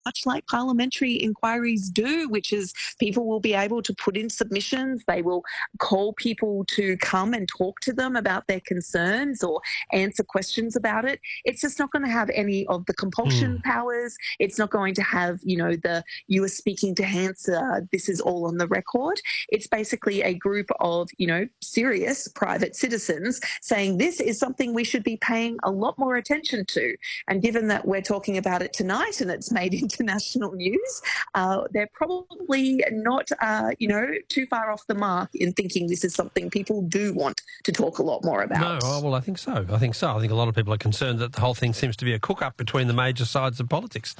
much like parliamentary inquiries do, which is people will be able to put in submissions. They will call people to come and talk to them about their concerns or answer questions about it. It's just not going to have any of the compulsion powers. It's not going to have, you are speaking to Hansa, this is all on the record. It's basically a group of, serious private citizens saying this is something we should be paying a lot more attention to. And given that we're talking about it tonight and it's made international news, they're probably not, too far off the mark in thinking this is something people do want to talk a lot more about. No, well, I think so. I think a lot of people are concerned that the whole thing seems to be a cook-up between the major sides of politics.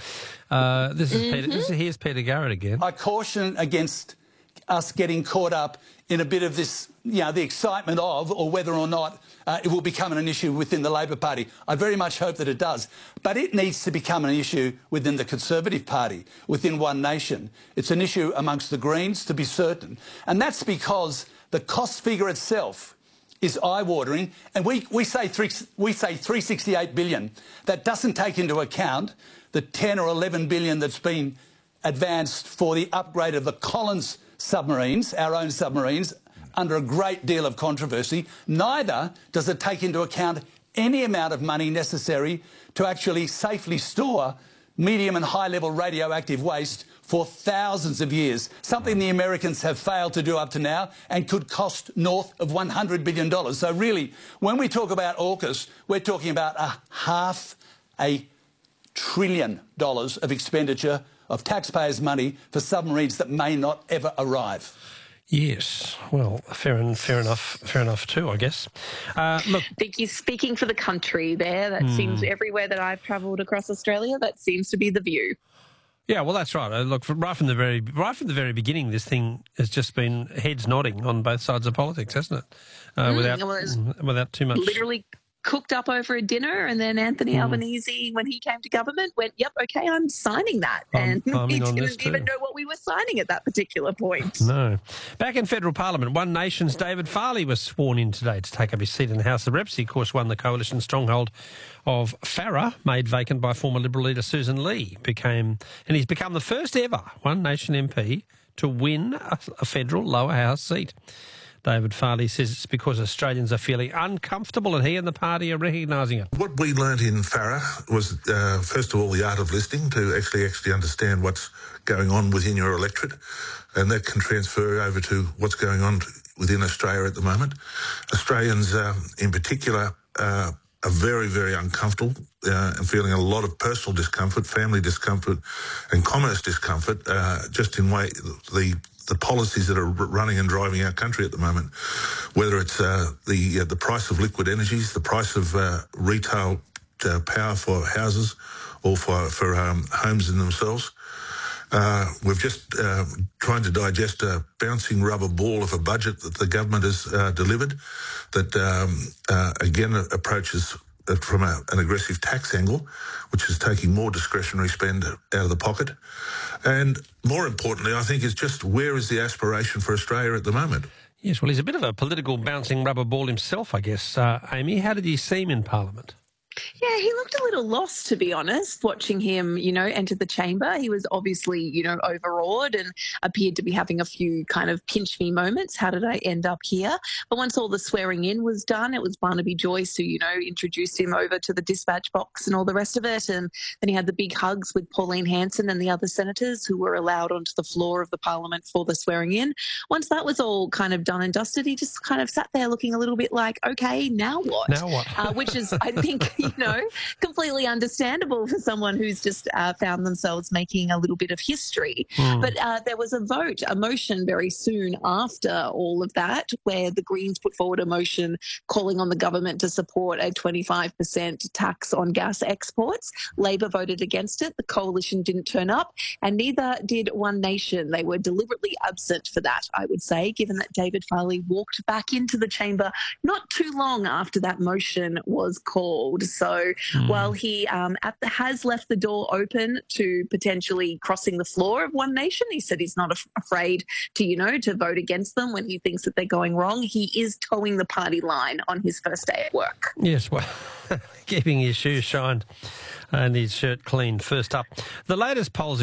Here's Peter Garrett again. I caution against us getting caught up in a bit of this, the excitement of, or whether or not it will become an issue within the Labor Party. I very much hope that it does. But it needs to become an issue within the Conservative Party, within One Nation. It's an issue amongst the Greens, to be certain. And that's because the cost figure itself is eye-watering, and we say 368 billion. That doesn't take into account the 10 or 11 billion that's been advanced for the upgrade of the Collins submarines, our own submarines, under a great deal of controversy. Neither does it take into account any amount of money necessary to actually safely store medium and high-level radioactive waste for thousands of years, something the Americans have failed to do up to now and could cost north of $100 billion. So really, when we talk about AUKUS, we're talking about $500 billion of expenditure of taxpayers' money for submarines that may not ever arrive. Yes, well, fair enough too, I guess. Look, I think you're speaking for the country there. That seems everywhere that I've travelled across Australia, that seems to be the view. Yeah, well, that's right. Look, right from the very beginning, this thing has just been heads nodding on both sides of politics, hasn't it? Without too much. Literally cooked up over a dinner, and then Anthony Albanese, when he came to government, went, yep, okay, I'm signing that. And he didn't even know what we were signing at that particular point. No. Back in federal parliament, One Nation's David Farley was sworn in today to take up his seat in the House of Reps. He, of course, won the coalition stronghold of Farrer, made vacant by former Liberal leader Susan Lee. And he's become the first ever One Nation MP to win a federal lower house seat. David Farley says it's because Australians are feeling uncomfortable and he and the party are recognising it. What we learnt in Farrer was, first of all, the art of listening, to actually understand what's going on within your electorate, and that can transfer over to what's going on within Australia at the moment. Australians, in particular, are very, very uncomfortable and feeling a lot of personal discomfort, family discomfort and commerce discomfort, just in the policies that are running and driving our country at the moment, whether it's the price of liquid energies, the price of retail power for houses or for homes in themselves. We've just trying to digest a bouncing rubber ball of a budget that the government has delivered that, again, approaches from an aggressive tax angle, which is taking more discretionary spend out of the pocket. And more importantly, I think, is just where is the aspiration for Australia at the moment? Yes, well, he's a bit of a political bouncing rubber ball himself, I guess. Amy, how did he seem in Parliament? Yeah, he looked a little lost, to be honest, watching him, enter the chamber. He was obviously, overawed and appeared to be having a few kind of pinch me moments. How did I end up here? But once all the swearing in was done, it was Barnaby Joyce who, introduced him over to the dispatch box and all the rest of it. And then he had the big hugs with Pauline Hanson and the other senators who were allowed onto the floor of the parliament for the swearing in. Once that was all kind of done and dusted, he just kind of sat there looking a little bit like, okay, now what? Now what? Which is, I think, completely understandable for someone who's just found themselves making a little bit of history. But there was a motion very soon after all of that, where the Greens put forward a motion calling on the government to support a 25% tax on gas exports. Labor voted against it. The coalition didn't turn up, and neither did One Nation. They were deliberately absent for that, I would say, given that David Farley walked back into the chamber not too long after that motion was called. So while he has left the door open to potentially crossing the floor of One Nation, he said he's not afraid to vote against them when he thinks that they're going wrong. He is towing the party line on his first day at work. Yes, well, keeping his shoes shined and his shirt cleaned. First up, the latest polls